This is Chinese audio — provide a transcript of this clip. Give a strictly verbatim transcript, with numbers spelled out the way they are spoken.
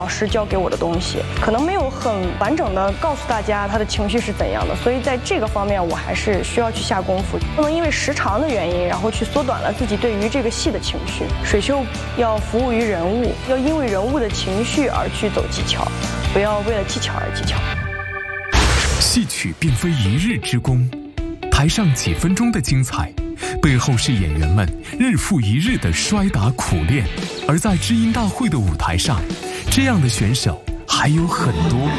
老师教给我的东西，可能没有很完整的告诉大家他的情绪是怎样的，所以在这个方面我还是需要去下功夫，不能因为时长的原因，然后去缩短了自己对于这个戏的情绪。水秀要服务于人物，要因为人物的情绪而去走技巧，不要为了技巧而技巧。 戏曲并非一日之功，台上几分钟的精彩，背后是演员们日复一日的摔打苦练。而在知音大会的舞台上，这样的选手还有很多。